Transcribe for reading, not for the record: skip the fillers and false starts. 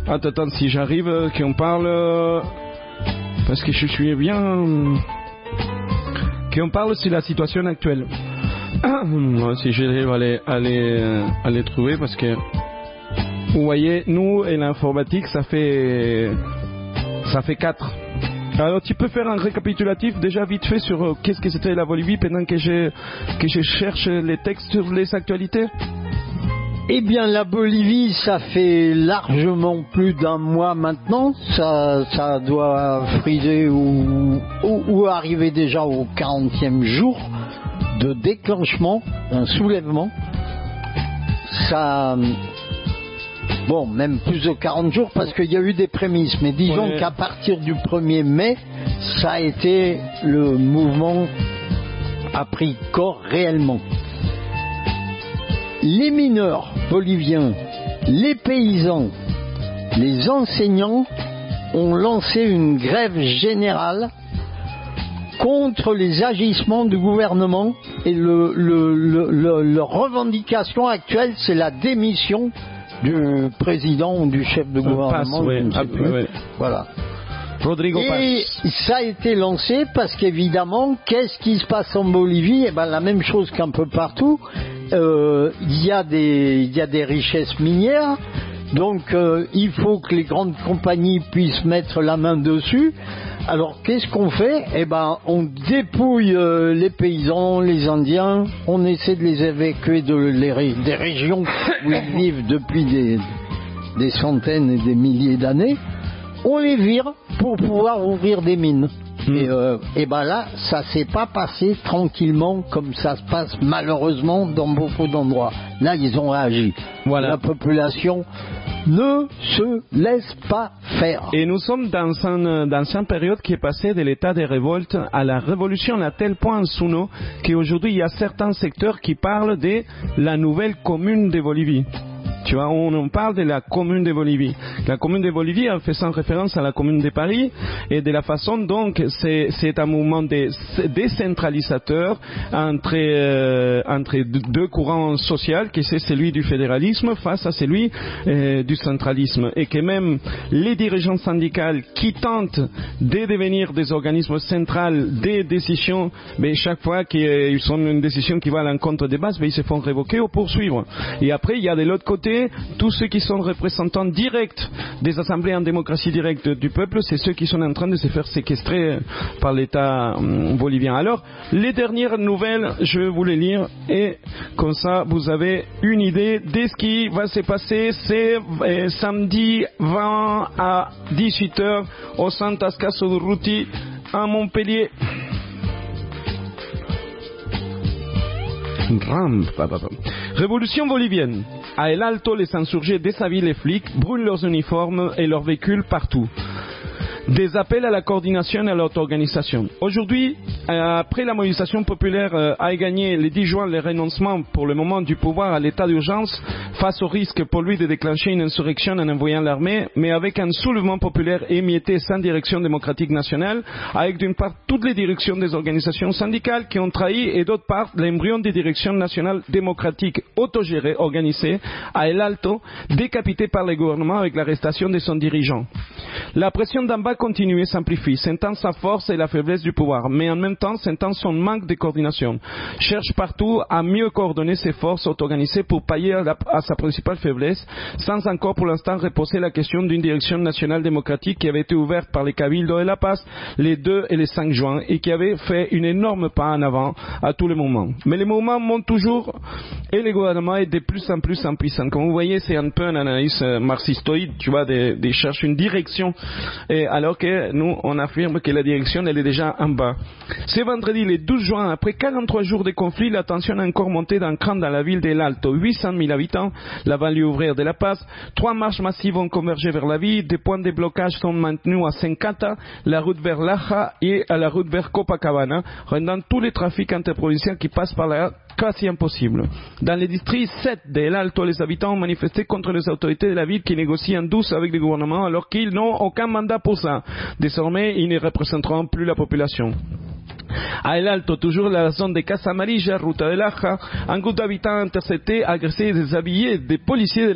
Attends, si j'arrive, qu'on parle... parce que je suis bien... qu'on parle sur la situation actuelle. Si j'arrive à les trouver, parce que... Vous voyez, nous et l'informatique, ça fait 4. Alors tu peux faire un récapitulatif déjà vite fait sur qu'est-ce que c'était la Bolivie pendant que je cherche les textes sur les actualités? Eh bien, la Bolivie, ça fait largement plus d'un mois maintenant. Ça doit friser ou arriver déjà au 40e jour de déclenchement, un soulèvement. Ça... Bon, même plus de 40 jours parce qu'il y a eu des prémices. Mais disons qu'à partir du 1er mai, ça a été le mouvement a pris corps réellement. Les mineurs boliviens, les paysans, les enseignants ont lancé une grève générale contre les agissements du gouvernement et leur revendication actuelle, c'est la démission du président ou du chef de gouvernement. Voilà. Rodrigo et Paz. Ça a été lancé parce qu'évidemment, qu'est-ce qui se passe en Bolivie? Eh ben, la même chose qu'un peu partout. Il y a des richesses minières, donc il faut que les grandes compagnies puissent mettre la main dessus. Alors qu'est-ce qu'on fait? Eh ben, on dépouille les paysans, les Indiens, on essaie de les évacuer des régions où ils vivent depuis des centaines et des milliers d'années. On les vire pour pouvoir ouvrir des mines. Et ben là, ça s'est pas passé tranquillement comme ça se passe malheureusement dans beaucoup d'endroits. Là, ils ont réagi. Voilà. La population ne se laisse pas faire. Et nous sommes dans une période qui est passée de l'état de révolte à la révolution à tel point sous nous qu'aujourd'hui il y a certains secteurs qui parlent de la nouvelle commune de Bolivie. Tu vois, on parle de la commune de Bolivie. La commune de Bolivie, en faisant référence à la commune de Paris, et de la façon donc, c'est un mouvement décentralisateur entre deux courants sociaux, qui c'est celui du fédéralisme face à celui du centralisme. Et que même les dirigeants syndicaux qui tentent de devenir des organismes centrales des décisions, mais chaque fois qu'ils ont une décision qui va à l'encontre des bases, ils se font révoquer ou poursuivre. Et après, il y a de l'autre côté tous ceux qui sont représentants directs des assemblées en démocratie directe du peuple, c'est ceux qui sont en train de se faire séquestrer par l'État bolivien. Alors, les dernières nouvelles, je vais vous les lire et comme ça, vous avez une idée de ce qui va se passer. C'est samedi 20 à 18h au Santas Caso Durruti à Montpellier. Révolution bolivienne. À El Alto, les insurgés déshabillent les flics, brûlent leurs uniformes et leurs véhicules partout. Des appels à la coordination et à l'auto-organisation. Aujourd'hui, après la mobilisation populaire a gagné le 10 juin le renoncement pour le moment du pouvoir à l'état d'urgence face au risque pour lui de déclencher une insurrection en envoyant l'armée, mais avec un soulèvement populaire émietté sans direction démocratique nationale, avec d'une part toutes les directions des organisations syndicales qui ont trahi et d'autre part l'embryon des directions nationales démocratiques autogérées organisées à El Alto, décapité par le gouvernement avec l'arrestation de son dirigeant. La pression d'en bas continue et s'amplifie, sentant sa force et la faiblesse du pouvoir, mais en même temps sentant son manque de coordination. Cherche partout à mieux coordonner ses forces auto-organisées pour pallier à sa principale faiblesse, sans encore pour l'instant reposer la question d'une direction nationale démocratique qui avait été ouverte par les Cabildos de La Paz les 2 et les 5 juin et qui avait fait une énorme pas en avant à tous les moments. Mais les mouvements montent toujours et le gouvernement est de plus en plus impuissant. Comme vous voyez, c'est un peu une analyse marxistoïde, tu vois, de chercher une direction, et alors que nous, on affirme que la direction, elle est déjà en bas. Ce vendredi, le 12 juin, après 43 jours de conflit, la tension a encore monté d'un cran dans la ville d'El Alto. 800 000 habitants, la banlieue ouvrière de La Paz. 3 marches massives ont convergé vers la ville. Des points de blocage sont maintenus à Sencata, la route vers Laja et à la route vers Copacabana, rendant tous les trafics interprovinciaux qui passent par là quasi impossible. Dans les districts 7 d'El Alto, les habitants ont manifesté contre les autorités de la ville qui négocient en douce avec le gouvernement alors qu'ils n'ont aucun mandat pour ça. Désormais, ils ne représenteront plus la population. À El Alto, toujours la zone de Casa Amarilla, Ruta de Laja, un groupe d'habitants interceptés, agressés et déshabillés des policiers de